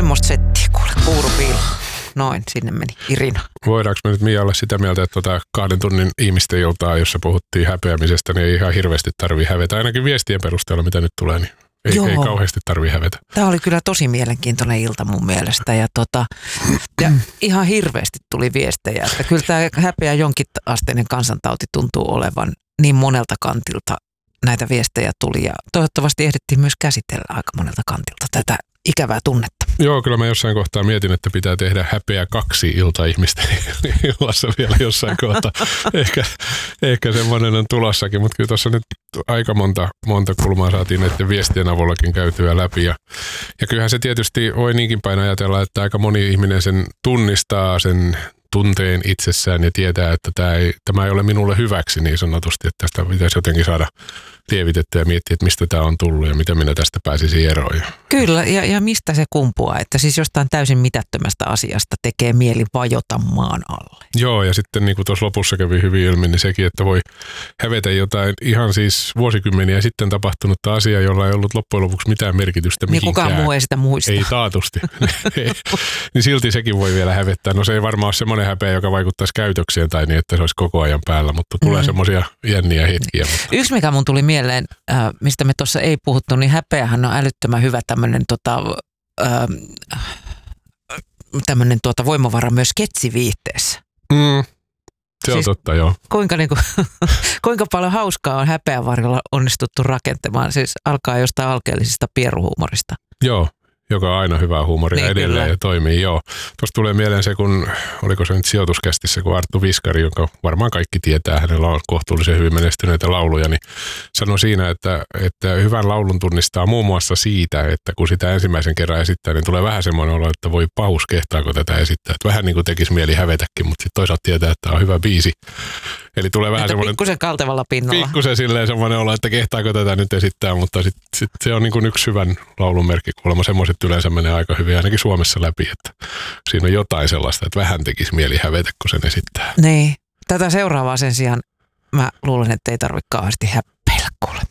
semmoista settiä, kuule, kuurupiilo. Noin, sinne meni Irina. Voidaanko me nyt Mia olla sitä mieltä, että 2 tunnin ihmisten iltaa, jossa puhuttiin häpeämisestä, niin ei ihan hirveästi tarvii hävetä. Ainakin viestien perusteella, mitä nyt tulee, niin ei kauheasti tarvii hävetä. Tämä oli kyllä tosi mielenkiintoinen ilta mun mielestä ja ihan hirveästi tuli viestejä, että kyllä tämä häpeä jonkin asteinen kansantauti tuntuu olevan niin monelta kantilta. Näitä viestejä tuli ja toivottavasti ehdittiin myös käsitellä aika monelta kantilta tätä ikävää tunnetta. Joo, kyllä mä jossain kohtaa mietin, että pitää tehdä häpeä 2 iltaihmisten illassa vielä jossain kohtaa. Ehkä semmoinen on tulossakin, mutta kyllä tuossa nyt aika monta kulmaa saatiin näiden viestien avullakin käytyä läpi. Ja kyllähän se tietysti voi niinkin päin ajatella, että aika moni ihminen sen tunnistaa sen tunteen itsessään ja tietää, että tämä ei ole minulle hyväksi niin sanotusti, että tästä pitäisi jotenkin saada lievitettyä ja miettiä, että mistä tämä on tullut ja mitä minä tästä pääsisin eroon. Kyllä, ja mistä se kumpuaa, että siis jostain täysin mitättömästä asiasta tekee mieli vajota maan alle. Joo, ja sitten niin kuin tuossa lopussa kävi hyvin ilmi, niin sekin, että voi hävetä jotain ihan siis vuosikymmeniä sitten tapahtunutta asiaa, jolla ei ollut loppujen lopuksi mitään merkitystä mihinkään. Niin kukaan muu ei sitä muista. Ei taatusti. Niin silti sekin voi vielä hävettää. No se ei varmaan ole semmoinen häpeä, joka vaikuttaisi käytökseen tai niin, että se olisi koko ajan päällä, mutta tulee semmoisia jänniä hetkiä. Mutta. Yksi, mikä mun tuli mieleen, mistä me tuossa ei puhuttu, niin häpeähän on älyttömän hyvä tämmöinen voimavara myös sketsiviihteessä. Se on siis totta, joo. Kuinka paljon hauskaa on häpeän varjolla onnistuttu rakentamaan, siis alkaa jostain alkeellisesta pieruhuumorista. Joo. Joka on aina hyvää huumoria niin, edelleen ja toimii, joo. Tuosta tulee mieleen se, oliko se nyt sijoituskästissä, kun Arttu Viskari, jonka varmaan kaikki tietää, hänellä on kohtuullisen hyvin menestyneitä lauluja, niin sanoi siinä, että hyvän laulun tunnistaa muun muassa siitä, että kun sitä ensimmäisen kerran esittää, niin tulee vähän semmoinen olo, että voi pahus, kehtaako tätä esittää. Että vähän niin kuin tekisi mieli hävetäkin, mutta sitten toisaalta tietää, että tämä on hyvä biisi. Eli tulee vähän semmoinen pikkusen kaltevalla pinnalla. Pikkusen silleen semmoinen olo, että kehtaako tätä nyt esittää, mutta sitten se on niin kuin yksi hyvän laulun merkki. Kuulemma semmoiset yleensä menee aika hyvin, ainakin Suomessa läpi, että siinä on jotain sellaista, että vähän tekisi mieli hävetä, kun sen esittää. Niin. Tätä seuraavaa sen sijaan mä luulen, että ei tarvitse kauheasti häppeillä kuule.